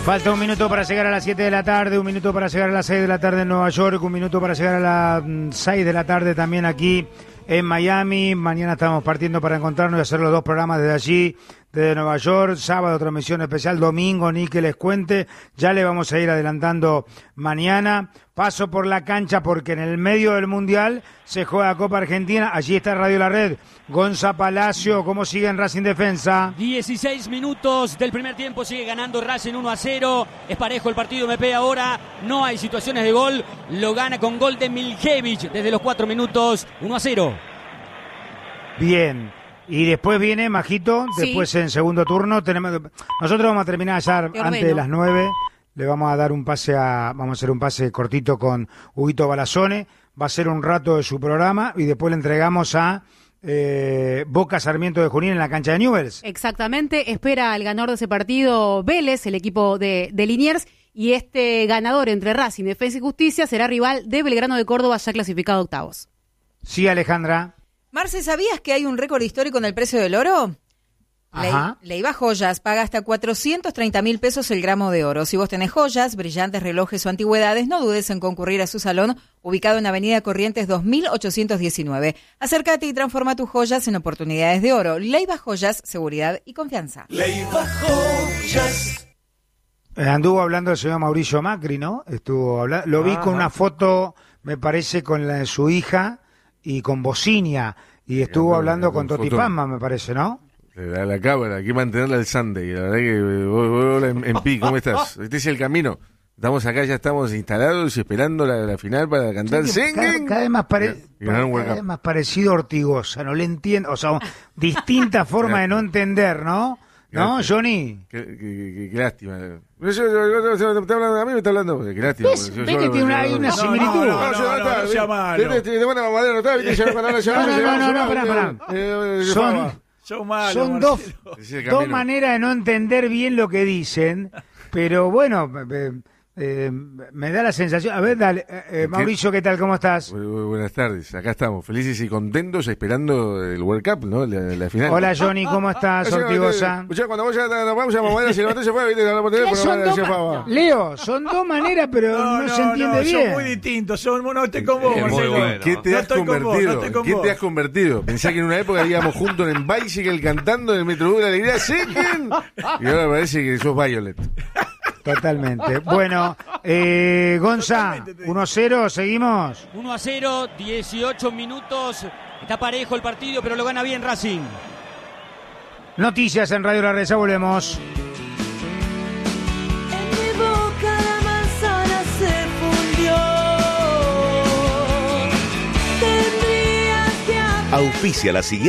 Falta un minuto para llegar a las 7 de la tarde, un minuto para llegar a las 6 de la tarde en Nueva York, un minuto para llegar a las 6 de la tarde también aquí en Miami. Mañana estamos partiendo para encontrarnos y hacer los dos programas desde allí, desde Nueva York. Sábado transmisión especial, domingo ni que les cuente. Ya le vamos a ir adelantando mañana. Paso por la cancha porque en el medio del Mundial se juega Copa Argentina. Allí está Radio La Red. Gonza Palacio, ¿cómo sigue en Racing Defensa? 16 minutos del primer tiempo, sigue ganando Racing 1-0. Es parejo el partido, MP ahora. No hay situaciones de gol. Lo gana con gol de Miljevich desde los 4 minutos. 1-0. Bien. Y después viene Majito, después en segundo turno. Nosotros vamos a terminar ya antes de las 9. Le vamos a dar vamos a hacer un pase cortito con Huguito Balazone. Va a ser un rato de su programa y después le entregamos a Boca Sarmiento de Junín en la cancha de Newell's. Exactamente, espera al ganador de ese partido Vélez, el equipo de Liniers, y este ganador entre Racing, Defensa y Justicia será rival de Belgrano de Córdoba, ya clasificado a octavos. Sí, Alejandra. Marce, ¿sabías que hay un récord histórico en el precio del oro? Ajá. Leiva Joyas paga hasta 430.000 pesos el gramo de oro. Si vos tenés joyas, brillantes, relojes o antigüedades, no dudes en concurrir a su salón, ubicado en Avenida Corrientes 2819. Acércate y transforma tus joyas en oportunidades de oro. Leiva Joyas, seguridad y confianza. Leiva Joyas. Anduvo hablando el señor Mauricio Macri, ¿no? Estuvo hablando, lo vi con una foto, me parece, con la de su hija y con Bocinia, y estuvo hablando con Toti Pazman, me parece, ¿no? La cámara, hay que mantenerla al Sunday. La verdad que hola en Pi, ¿cómo estás? Este es el camino. Estamos acá, ya estamos instalados y esperando la final para cantar. Cada vez más parecido a Ortigosa, no le entiendo. O sea, distinta forma de no entender, ¿no? ¿No, Johnny? Qué lástima. A mí me está hablando. Qué lástima. ¿Ves que tiene una similitud? No, Son dos maneras de no entender bien lo que dicen, pero bueno, me da la sensación. A ver, dale, Mauricio, ¿qué tal? ¿Cómo estás? Buenas tardes, acá estamos, felices y contentos, esperando el World Cup, ¿no? La final. Hola, Johnny, ¿cómo estás, Ortigosa? Cuando vos ya nos vamos a mover, si no se fue, viste, la por Leo, son dos maneras, pero no se entiende bien. Son muy distintos, no estoy con vos, Marcelo. ¿Qué te has convertido? ¿Qué te has convertido? Pensá que en una época íbamos juntos en Bicycle cantando en el Metrobús de la Alegría, ¡Sequen! Y ahora parece que sos Violet. Totalmente. Bueno, Gonza, 1-0, seguimos. 1-0, 18 minutos. Está parejo el partido, pero lo gana bien Racing. Noticias en Radio La Red, ya volvemos. En mi boca la manzana se fundió. Tendrías que Auspicia la siguiente.